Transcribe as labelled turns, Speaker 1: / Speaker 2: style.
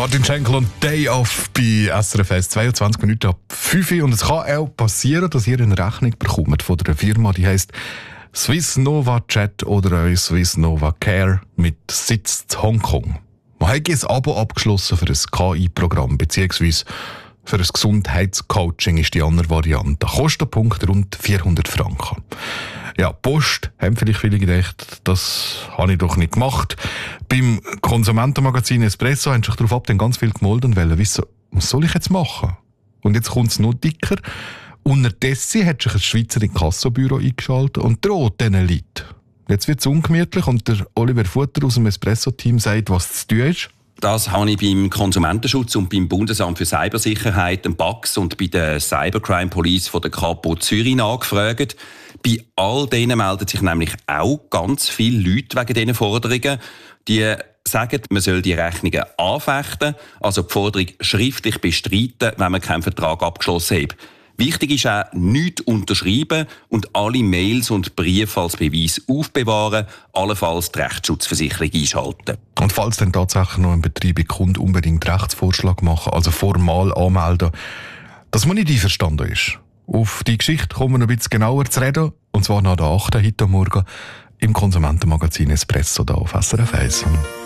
Speaker 1: Martin Schenkel und Day Off bei SRF 1, 22 Minuten ab 5 Uhr. Und es kann auch passieren, dass ihr eine Rechnung bekommt von einer Firma, die heisst Swiss Nova Chat oder auch Swiss Nova Care mit Sitz in Hongkong. Man hat ein Abo abgeschlossen für ein KI-Programm beziehungsweise für ein Gesundheitscoaching ist die andere Variante. Kostenpunkt rund 400 Franken. Ja, Post, haben vielleicht viele gedacht, das habe ich doch nicht gemacht. Beim Konsumentenmagazin Espresso haben sich darauf ab dann ganz viel gemolden und wollen wissen, was soll ich jetzt machen? Und jetzt kommt es noch dicker. Unterdessen hat sich ein Schweizer Inkassobüro eingeschaltet und droht diesen Leuten. Jetzt wird es ungemütlich und der Oliver Futter aus dem Espresso-Team sagt, was zu tun ist.
Speaker 2: Das habe ich beim Konsumentenschutz und beim Bundesamt für Cybersicherheit, dem BAX und bei der Cybercrime Police von der Kapo Zürich nachgefragt. Bei all denen melden sich nämlich auch ganz viele Leute wegen diesen Forderungen. Die sagen, man soll die Rechnungen anfechten, also die Forderung schriftlich bestreiten, wenn man keinen Vertrag abgeschlossen hat. Wichtig ist auch, nichts unterschreiben und alle Mails und Briefe als Beweis aufbewahren, allenfalls die Rechtsschutzversicherung einschalten.
Speaker 1: Und falls dann tatsächlich noch ein Betrieb kommt, unbedingt Rechtsvorschlag machen, also formal anmelden, dass man nicht einverstanden ist. Auf die Geschichte kommen wir noch ein bisschen genauer zu reden, und zwar nach der 8. heute Morgen im Konsumentenmagazin Espresso da auf SRF 1.